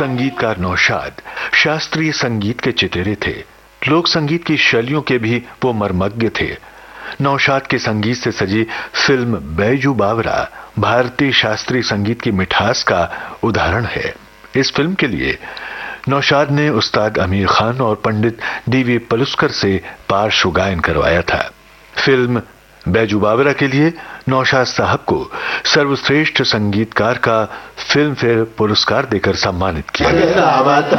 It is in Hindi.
संगीतकार नौशाद शास्त्रीय संगीत के चितेरे थे। लोक संगीत की शैलियों के भी वो मर्मज्ञ थे। नौशाद के संगीत से सजी फिल्म बैजू बावरा भारतीय शास्त्रीय संगीत की मिठास का उदाहरण है। इस फिल्म के लिए नौशाद ने उस्ताद अमीर खान और पंडित डीवी पलुस्कर से पार्श्व गायन करवाया था। फिल्म बैजू बावरा के लिए नौशाद साहब को सर्वश्रेष्ठ संगीतकार का फिल्म फेयर पुरस्कार देकर सम्मानित किया गया।